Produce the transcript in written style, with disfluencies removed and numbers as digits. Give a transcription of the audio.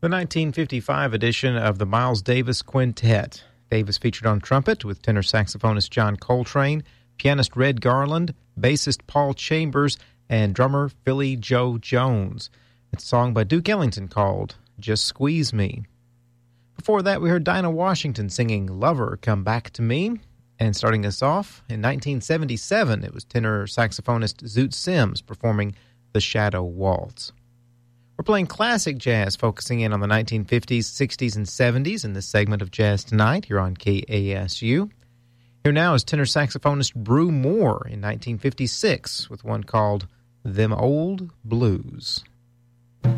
The 1955 edition of the Miles Davis Quintet. Davis featured on trumpet with tenor saxophonist John Coltrane, pianist Red Garland, bassist Paul Chambers, and drummer Philly Joe Jones. It's a song by Duke Ellington called Just Squeeze Me. Before that, we heard Dinah Washington singing Lover, Come Back to Me. And starting us off, in 1977, it was tenor saxophonist Zoot Sims performing The Shadow Waltz. We're playing classic jazz, focusing in on the 1950s, 60s, and 70s in this segment of Jazz Tonight here on KASU. Here now is tenor saxophonist Brew Moore in 1956 with one called Them Old Blues.